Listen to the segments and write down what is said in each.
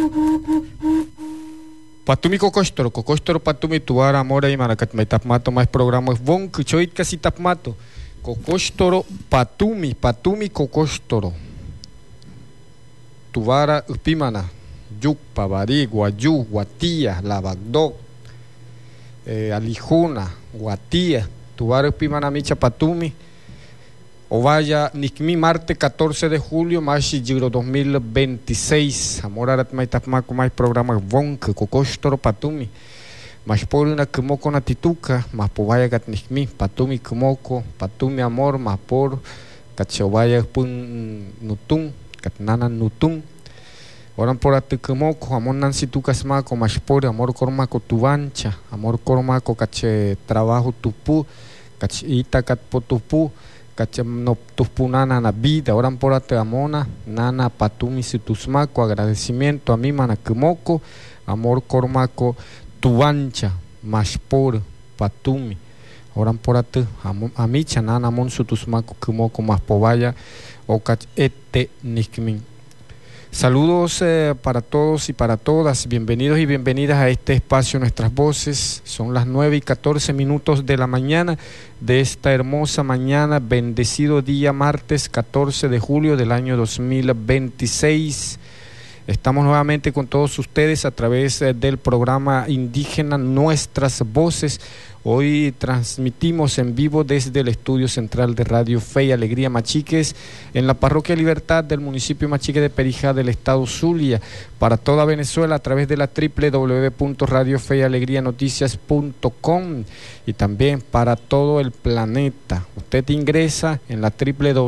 Patumi kokostoro patumi tuara amora y manakat metapmato mais programa von kuchoit kasi tapmato kokostoro patumi kokostoro tuara upimana yukpa bari guayu guatía lavagdo alijuna guatía tuara upimana micha patumi o vaya Nikmi martes 14 de julio Mashi Giro 2026 Amorarat Maitapmaco mais programa Vonk Kokostoro Patumi mas por una Kumoko Natituka mas por vaya gat Nikmi Patumi Kumoko Patumi amor mas por Kachovaya pun Nutun Katnana Nutun oran por Atukumoko amor Nansituka Smako mas por amor Kormako Tuvancha amor Kormako Kache trabajo tupu Kache Itakat Potupu no tuspunana na vida oran por ateamona nana patumi situsmaco agradecimiento a mi manakumoko amor kormako tuancha mas por patumi oran por ate amicha nana mon sutusmaco kumoko mas povaya okach ete nikmin. Saludos para todos y para todas, bienvenidos y bienvenidas a este espacio Nuestras Voces. Son las 9:14 de la mañana de esta hermosa mañana, bendecido día martes 14 de julio del año 2026. Estamos nuevamente con todos ustedes a través del programa indígena Nuestras Voces. Hoy transmitimos en vivo desde el estudio central de Radio Fe y Alegría Machiques en la Parroquia Libertad del municipio Machique de Perijá del estado Zulia para toda Venezuela a través de la www.radiofeyalegrianoticias.com y también para todo el planeta. Usted ingresa en la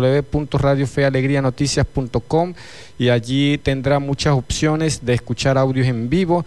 www.radiofeyalegrianoticias.com y allí tendrá muchas opciones de escuchar audios en vivo.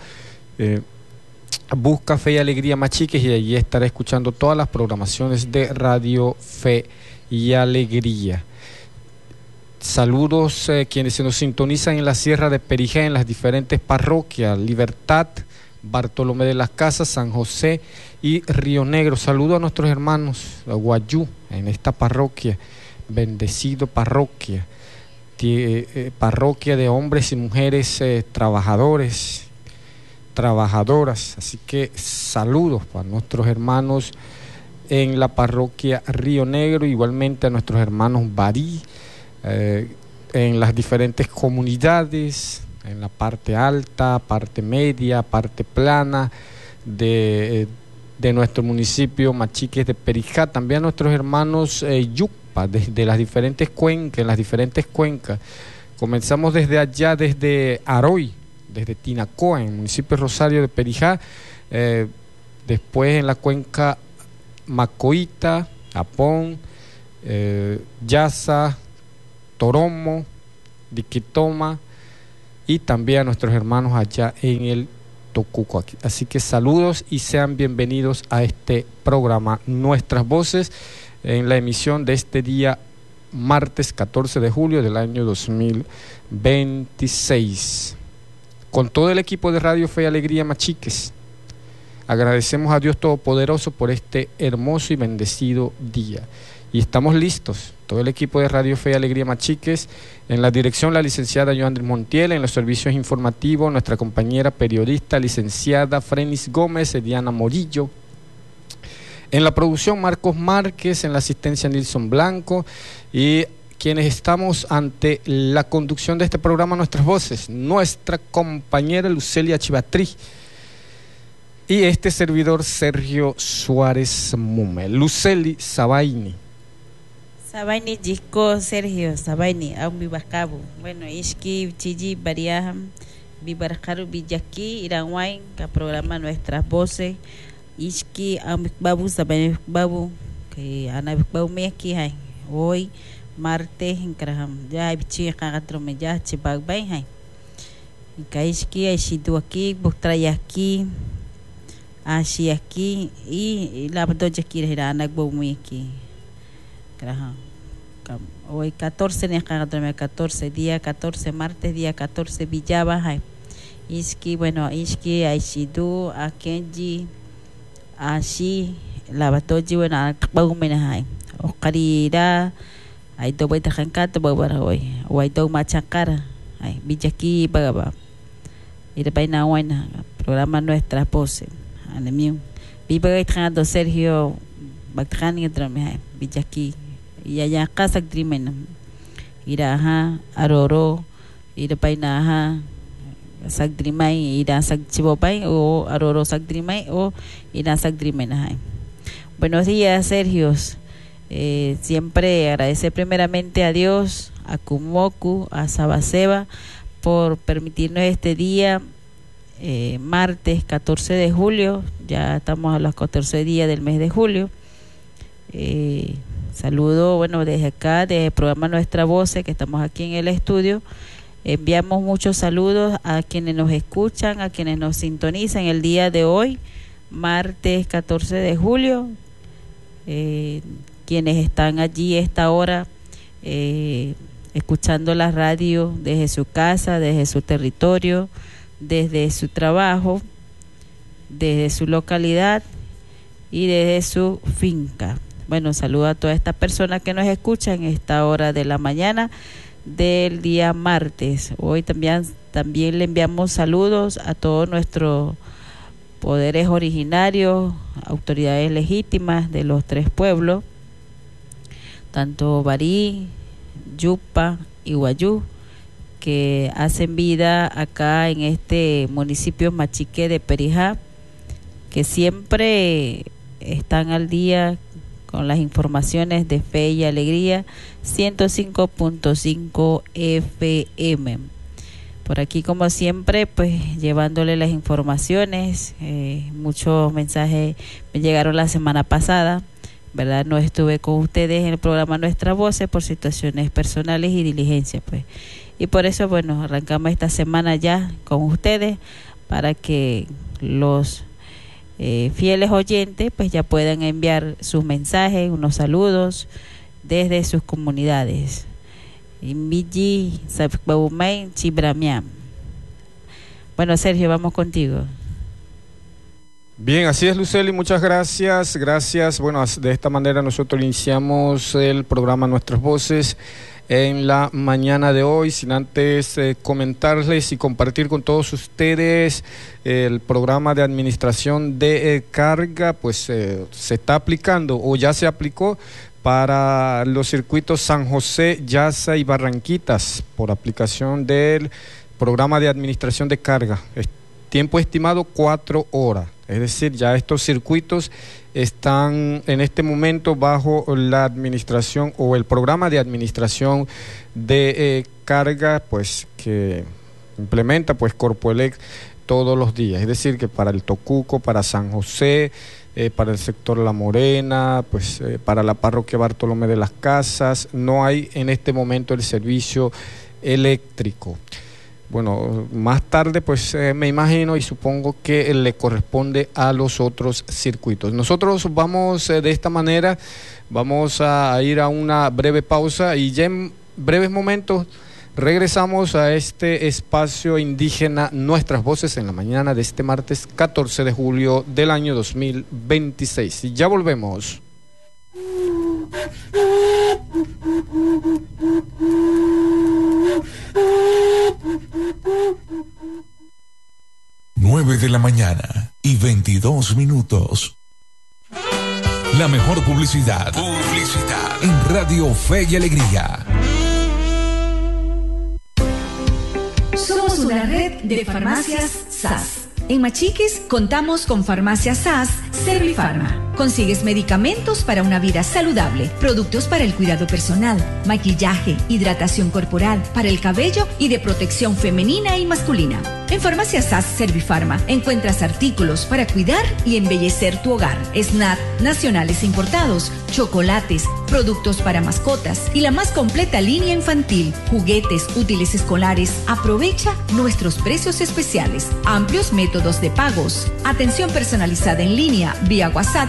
Busca Fe y Alegría Machiques y allí estará escuchando todas las programaciones de Radio Fe y Alegría. Saludos quienes se nos sintonizan en la Sierra de Perijá, en las diferentes parroquias, Libertad, Bartolomé de las Casas, San José y Río Negro. Saludo a nuestros hermanos a Guayú, en esta parroquia, bendecido parroquia, parroquia de hombres y mujeres trabajadores, trabajadoras, así que saludos para nuestros hermanos en la parroquia Río Negro, igualmente a nuestros hermanos Barí, en las diferentes comunidades, en la parte alta, parte media, parte plana de nuestro municipio Machiques de Perijá, también a nuestros hermanos Yucpa, desde las diferentes cuencas, en las diferentes cuencas. Comenzamos desde allá, desde Aroy, desde Tinacoa, en el municipio Rosario de Perijá, después en la cuenca Macoita, Apón, Yasa, Toromo, Diquitoma y también a nuestros hermanos allá en el Tocuco. Así que saludos y sean bienvenidos a este programa Nuestras Voces en la emisión de este día martes 14 de julio del año 2026. Con todo el equipo de Radio Fe y Alegría Machiques, agradecemos a Dios Todopoderoso por este hermoso y bendecido día. Y estamos listos, todo el equipo de Radio Fe y Alegría Machiques, en la dirección la licenciada Joandris Montiel, en los servicios informativos nuestra compañera periodista licenciada Frenis Gómez, Diana Morillo, en la producción Marcos Márquez, en la asistencia Nilson Blanco y quienes estamos ante la conducción de este programa Nuestras Voces, nuestra compañera Lucelia Chivatrí y este servidor Sergio Suárez Mume. Luceli Sabaini. Sabaini Jisco Sergio Sabaini, Aumibascabo. Bueno, Ishki Chiji Bariaham, Bibarcaru Villaki, Iranwain, que programa Nuestras Voces. Ishki Aumikbabu Sabaini Babu, que Anabikbabu Meki hay hoy. Martes en Kraham ya bichi kagatrome ya chibagbay hay kaiski aishidu aquí bustrayaki ashi aquí y la doja aquí era bomi aquí Kraham hoy 14 ni kagatrome 14 día 14 martes día 14 villaba hay iski bueno iski aishidu akenji ashi la batoji bueno bomi hay o qarira ay to baita kangkat babar hoy o ay to machakar ay bijaki bagaba y de paina buena programa Nuestras Voces anemium viva gaitrando Sergio Bactrani drame Villaki y allá casa crimen iraha aroro y de paina sagdrimai ira sagchibopai o aroro sagdrimai o ira sagdrimenai. Buenos días, Sergio. Siempre agradecer primeramente a Dios, a Kumoku, a Sabaseba por permitirnos este día, martes 14 de julio, ya estamos a los 14 días del mes de julio. Saludo, bueno, desde acá, desde el programa Nuestra Voz, que estamos aquí en el estudio. Enviamos muchos saludos a quienes nos escuchan, a quienes nos sintonizan el día de hoy, martes 14 de julio, quienes están allí a esta hora escuchando la radio desde su casa, desde su territorio, desde su trabajo, desde su localidad y desde su finca. Bueno, saludo a todas estas personas que nos escuchan a esta hora de la mañana del día martes. Hoy también le enviamos saludos a todos nuestros poderes originarios, autoridades legítimas de los 3 pueblos, tanto Barí, Yupa y Guayú, que hacen vida acá en este municipio machique de Perijá, que siempre están al día con las informaciones de Fe y Alegría 105.5 FM. Por aquí, como siempre, pues llevándole las informaciones. Muchos mensajes me llegaron la semana pasada, ¿verdad? No estuve con ustedes en el programa Nuestras Voces por situaciones personales y diligencias, pues. Y por eso, bueno, arrancamos esta semana ya con ustedes para que los fieles oyentes pues ya puedan enviar sus mensajes, unos saludos desde sus comunidades. Bueno, Sergio, vamos contigo. Bien, así es, Luceli, muchas gracias. Bueno, de esta manera nosotros iniciamos el programa Nuestras Voces en la mañana de hoy, sin antes comentarles y compartir con todos ustedes el programa de administración de carga, pues se está aplicando o ya se aplicó para los circuitos San José, Yasa y Barranquitas por aplicación del programa de administración de carga. Tiempo estimado 4 horas, es decir, ya estos circuitos están en este momento bajo la administración o el programa de administración de carga, pues que implementa pues Corpoelec todos los días, es decir, que para el Tocuco, para San José, para el sector La Morena, pues para la parroquia Bartolomé de las Casas, no hay en este momento el servicio eléctrico. Bueno, más tarde pues me imagino y supongo que le corresponde a los otros circuitos. Nosotros vamos de esta manera, vamos a ir a una breve pausa y ya en breves momentos regresamos a este espacio indígena Nuestras Voces en la mañana de este martes 14 de julio del año 2026. Y ya volvemos. 9 de la mañana y 22 minutos. La mejor publicidad en Radio Fe y Alegría. Somos una red de farmacias SAS. En Machiques contamos con Farmacia SAS Servifarma. Consigues medicamentos para una vida saludable, productos para el cuidado personal, maquillaje, hidratación corporal, para el cabello y de protección femenina y masculina. En Farmacia SAS Servifarma encuentras artículos para cuidar y embellecer tu hogar, snacks nacionales importados, chocolates, productos para mascotas y la más completa línea infantil, juguetes, útiles escolares. Aprovecha nuestros precios especiales, amplios métodos de pagos, atención personalizada en línea vía WhatsApp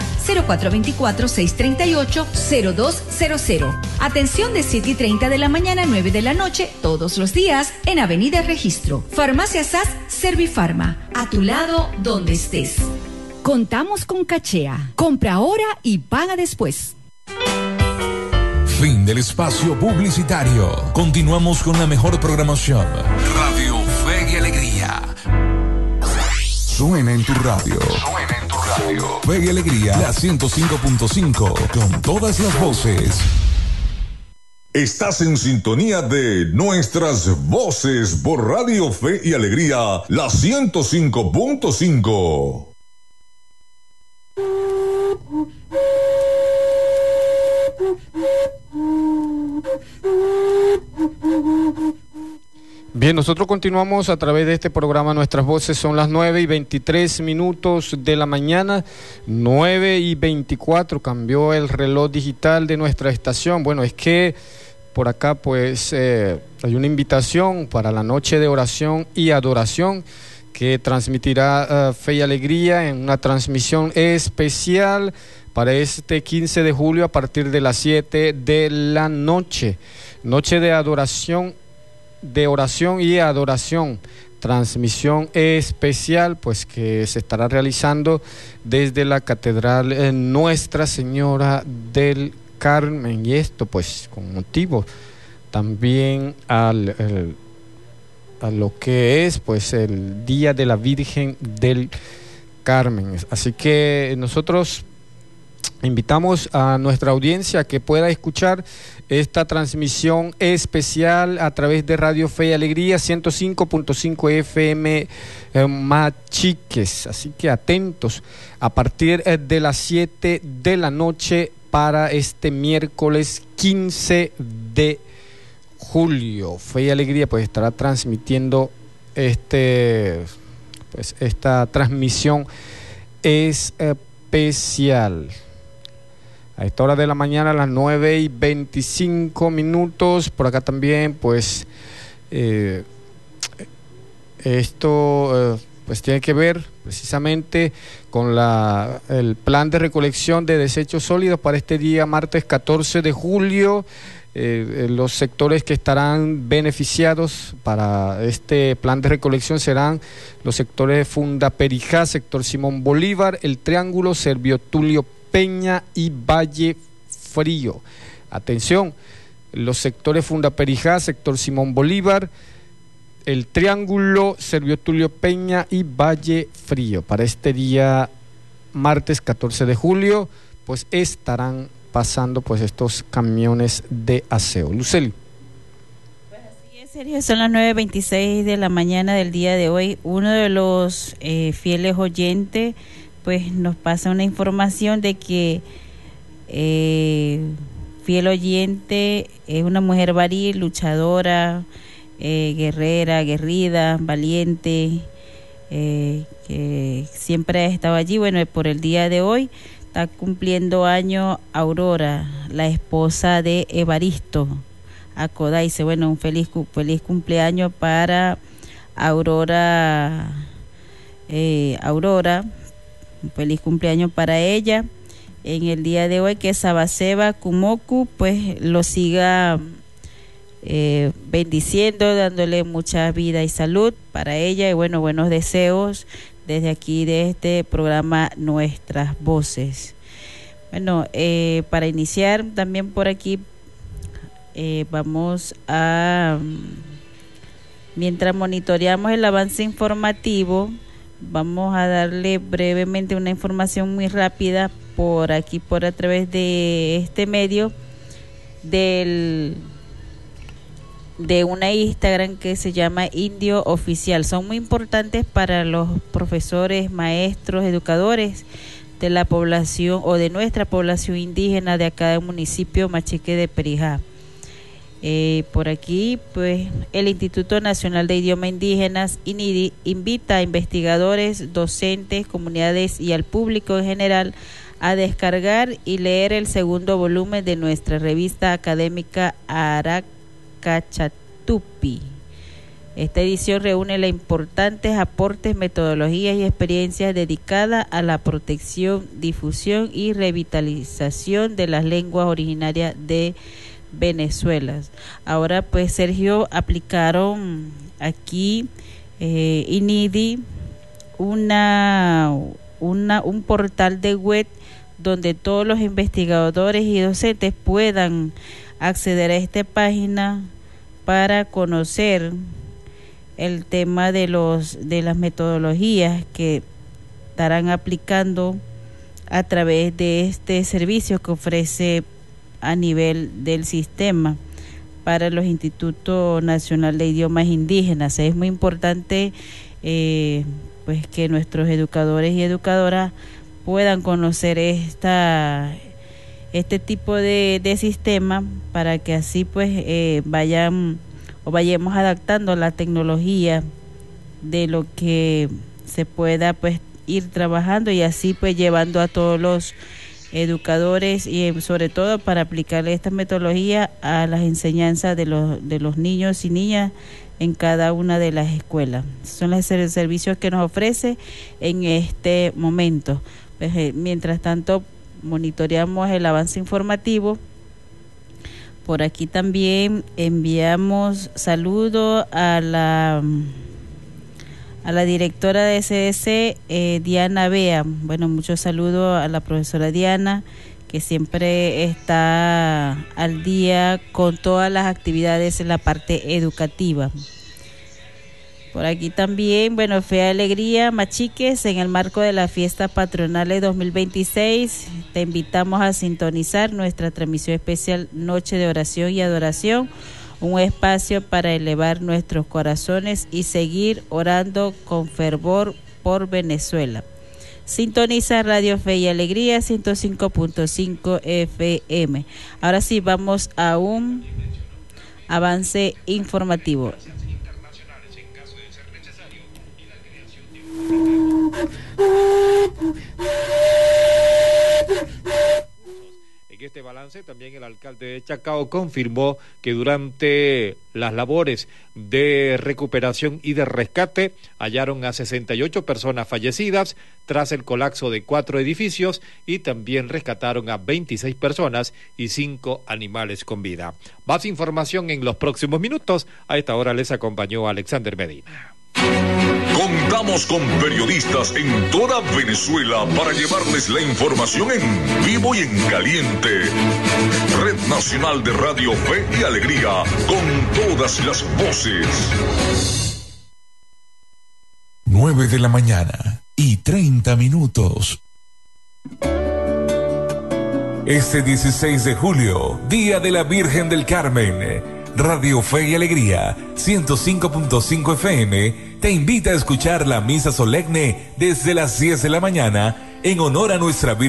0424-638-0200. Atención de 7:30 de la mañana a 9 de la noche todos los días en Avenida Registro. Farmacia SAS Servifarma, a tu lado donde estés. Contamos con Cachea. Compra ahora y paga después. Fin del espacio publicitario. Continuamos con la mejor programación. Radio Fe y Alegría. Suena en tu radio. Suena en tu radio. Fe y Alegría, la 105.5, con todas las voces. Estás en sintonía de nuestras voces por Radio Fe y Alegría, la 105.5. Bien, nosotros continuamos a través de este programa. Nuestras voces son las 9:23 de la mañana, 9:24, cambió el reloj digital de nuestra estación. Bueno, es que por acá pues hay una invitación para la noche de oración y adoración que transmitirá Fe y Alegría en una transmisión especial para este 15 de julio a partir de las 7 de la noche. Noche de adoración, de oración y adoración, transmisión especial pues que se estará realizando desde la Catedral Nuestra Señora del Carmen, y esto pues con motivo también a lo que es pues el Día de la Virgen del Carmen. Así que nosotros invitamos a nuestra audiencia a que pueda escuchar esta transmisión especial a través de Radio Fe y Alegría 105.5 FM Machiques. Así que atentos a partir de las 7 de la noche para este miércoles 15 de julio. Fe y Alegría pues estará transmitiendo esta transmisión especial. A esta hora de la mañana, a las 9:25. Por acá también, pues, esto pues tiene que ver precisamente con el plan de recolección de desechos sólidos para este día, martes 14 de julio. Los sectores que estarán beneficiados para este plan de recolección serán los sectores de Fundaperijá, sector Simón Bolívar, El Triángulo, Servio Tulio Peña y Valle Frío. Atención, los sectores Fundaperijá, sector Simón Bolívar, El Triángulo, Servio Tulio Peña y Valle Frío. Para este día, martes 14 de julio, pues estarán pasando pues estos camiones de aseo. Luceli. Pues así es, Sergio, son las 9:26 de la mañana del día de hoy. Uno de los fieles oyentes pues nos pasa una información de que fiel oyente es una mujer varil, luchadora, guerrera, aguerrida, valiente, que siempre ha estado allí. Bueno, por el día de hoy está cumpliendo año Aurora, la esposa de Evaristo Acodaice. Bueno, un feliz cumpleaños para Aurora, un feliz cumpleaños para ella en el día de hoy, que Sabaseba Kumoku pues lo siga bendiciendo, dándole mucha vida y salud para ella, y bueno, buenos deseos desde aquí de este programa Nuestras Voces. Bueno, para iniciar también por aquí vamos a, mientras monitoreamos el avance informativo, vamos a darle brevemente una información muy rápida por aquí, a través de este medio de una Instagram que se llama Indio Oficial. Son muy importantes para los profesores, maestros, educadores de la población o de nuestra población indígena de acá del municipio Machique de Perijá. Por aquí, pues, el Instituto Nacional de Idioma Indígenas, INIDI, invita a investigadores, docentes, comunidades y al público en general a descargar y leer el segundo volumen de nuestra revista académica Aracachatupi. Esta edición reúne los importantes aportes, metodologías y experiencias dedicadas a la protección, difusión y revitalización de las lenguas originarias de Venezuela. Ahora pues, Sergio, aplicaron aquí INIDI un portal de web donde todos los investigadores y docentes puedan acceder a esta página para conocer el tema de las metodologías que estarán aplicando a través de este servicio que ofrece a nivel del sistema para los Institutos Nacional de Idiomas Indígenas. Es muy importante pues que nuestros educadores y educadoras puedan conocer este tipo de sistema, para que así pues vayamos adaptando la tecnología de lo que se pueda pues ir trabajando, y así pues llevando a todos los educadores y sobre todo para aplicarle esta metodología a las enseñanzas de los niños y niñas en cada una de las escuelas. Son los servicios que nos ofrece en este momento. Pues, mientras tanto monitoreamos el avance informativo. Por aquí también enviamos saludo a la directora de CDC, Diana Bea. Bueno, muchos saludos a la profesora Diana, que siempre está al día con todas las actividades en la parte educativa. Por aquí también, bueno, Fe Alegría Machiques, en el marco de la fiesta patronales 2026, te invitamos a sintonizar nuestra transmisión especial Noche de Oración y Adoración, un espacio para elevar nuestros corazones y seguir orando con fervor por Venezuela. Sintoniza Radio Fe y Alegría 105.5 FM. Ahora sí, vamos a un avance informativo. En este balance también el alcalde de Chacao confirmó que durante las labores de recuperación y de rescate hallaron a 68 personas fallecidas tras el colapso de 4 edificios, y también rescataron a 26 personas y 5 animales con vida. Más información en los próximos minutos. A esta hora les acompañó Alexander Medina. Contamos con periodistas en toda Venezuela para llevarles la información en vivo y en caliente. Red Nacional de Radio Fe y Alegría, con todas las voces. 9 de la mañana y 30 minutos. Este 16 de julio, Día de la Virgen del Carmen, Radio Fe y Alegría 105.5 FM te invita a escuchar la misa solemne desde las 10 de la mañana en honor a nuestra Virgen